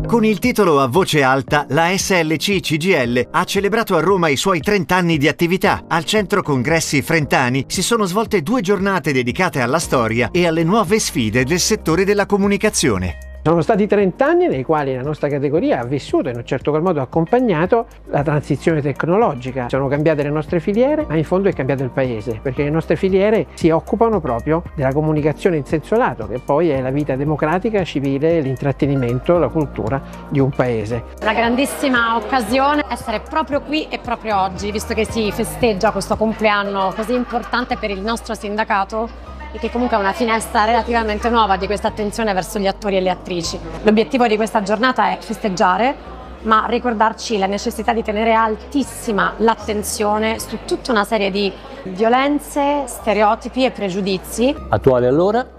Con il titolo A Voce Alta, la SLC CGIL ha celebrato a Roma i suoi 30 anni di attività. Al Centro Congressi Frentani si sono svolte 2 giornate dedicate alla storia e alle nuove sfide del settore della comunicazione. Sono stati 30 anni nei quali la nostra categoria ha vissuto e in un certo qual modo accompagnato la transizione tecnologica. Sono cambiate le nostre filiere, ma in fondo è cambiato il paese, perché le nostre filiere si occupano proprio della comunicazione in senso lato, che poi è la vita democratica, civile, l'intrattenimento, la cultura di un paese. Una grandissima occasione essere proprio qui e proprio oggi, visto che si festeggia questo compleanno così importante per il nostro sindacato, e che comunque è una finestra relativamente nuova di questa attenzione verso gli attori e le attrici. L'obiettivo di questa giornata è festeggiare, ma ricordarci la necessità di tenere altissima l'attenzione su tutta una serie di violenze, stereotipi e pregiudizi. Attuali allora